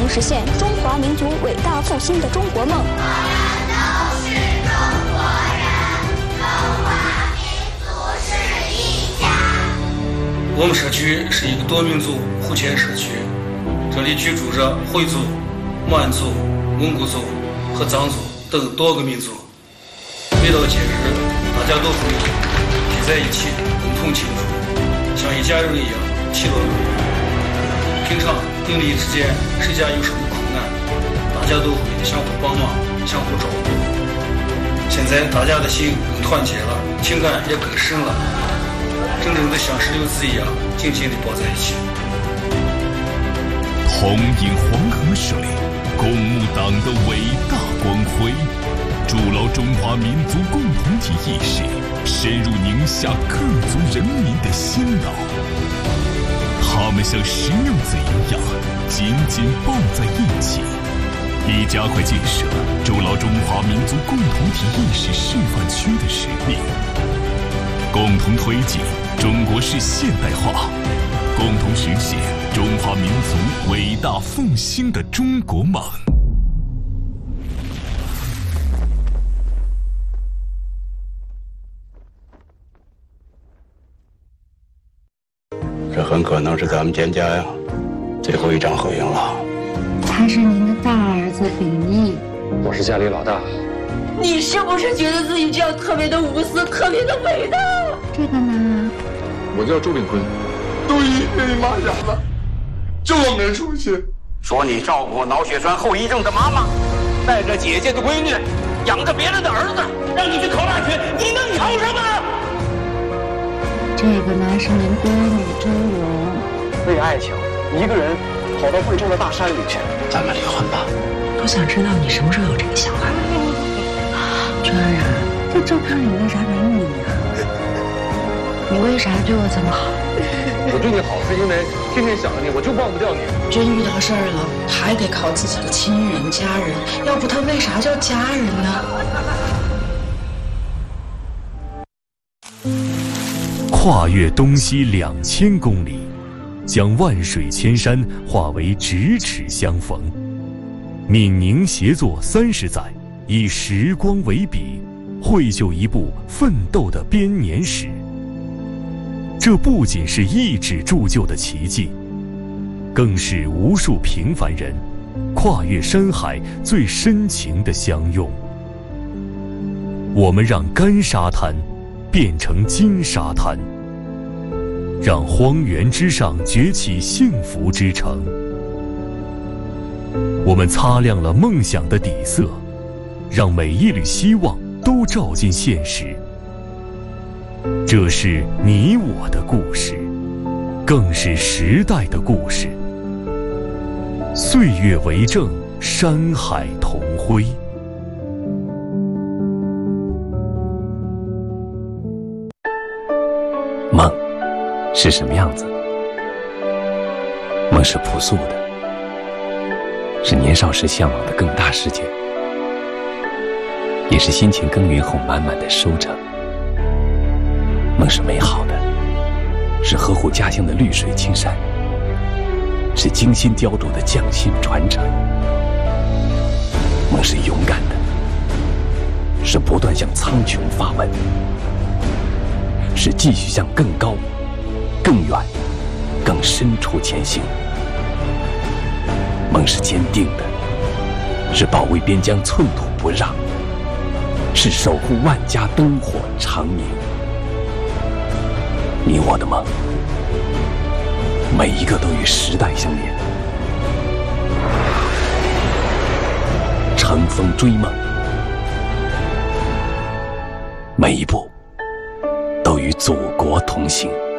能实现中华民族伟大复兴的中国梦。 我们都是中国人，中华民族是一家。 我们社区是一个多民族户籍社区，这里居住着回族、满族、蒙古族和藏族等多个民族。每到节日，大家都会聚在一起，共同庆祝，像一家人一样其乐融融。平常邻里之间谁家有什么困难，大家都会相互帮忙，相互照顾。现在大家的心更团结了，情感也更深了，真正的像石榴籽一样紧紧地抱在一起。 同饮黄河水，共沐党的伟大光辉，筑牢中华民族共同体意识，深入宁夏各族人民的心脑。他们像石榴籽一样紧紧抱在一起，以加快建设筑牢中华民族共同体意识示范区的使命，共同推进中国式现代化，共同实现中华民族伟大复兴的中国梦。 这很可能是咱们蒹葭呀最后一张合影了。 他是您的大儿子秉义， 我是家里老大。 你是不是觉得自己这样特别的无私，特别的伟大？ 这个呢？ 我叫周炳坤。 都一辈妈养了，这么出息。 说你照顾脑血栓后遗症的妈妈，带着姐姐的闺女，养着别人的儿子，让你去考大学，你能考什么？ 这个呢是您闺女周蓉。 为爱情，一个人跑到贵州的大山里去。 咱们离婚吧。 我想知道你什么时候有这个想法。 娟儿啊，这照片里为啥没你呀？你为啥对我这么好？ 我对你好是因为天天想着你，我就忘不掉你。 真遇到事儿了，他还得靠自己的亲人家人，要不他为啥叫家人呢？ 跨越东西2000公里，将万水千山化为咫尺相逢。闽宁协作30载，以时光为笔，绘就一部奋斗的编年史。这不仅是一纸铸就的奇迹，更是无数平凡人跨越山海最深情的相拥。我们让干沙滩变成金沙滩，让荒原之上崛起幸福之城。我们擦亮了梦想的底色，让每一缕希望都照进现实。这是你我的故事，更是时代的故事。岁月为证，山海同辉。 梦是什么样子？梦是朴素的，是年少时向往的更大世界，也是辛勤耕耘后满满的收成。梦是美好的，是呵护家乡的绿水青山，是精心雕琢的匠心传承。梦是勇敢的，是不断向苍穹发问，是继续向更高、更远、更深处前行。梦是坚定的，是保卫边疆寸土不让，是守护万家灯火长明。你我的梦，每一个都与时代相连。乘风追梦，每一步都与祖国同行。